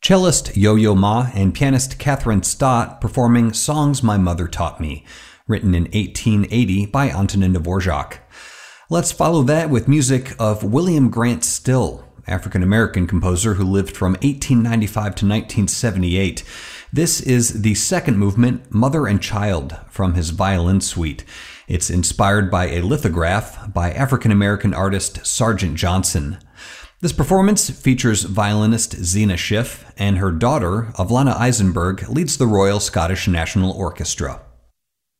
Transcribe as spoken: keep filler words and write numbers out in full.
Cellist Yo-Yo Ma and pianist Catherine Stott performing Songs My Mother Taught Me, written in eighteen eighty by Antonin Dvorak. Let's follow that with music of William Grant Still, African-American composer who lived from eighteen ninety-five to nineteen seventy-eight. This is the second movement, Mother and Child, from his violin suite. It's inspired by a lithograph by African-American artist Sargent Johnson. This performance features violinist Zena Schiff, and her daughter, Avlana Eisenberg, leads the Royal Scottish National Orchestra.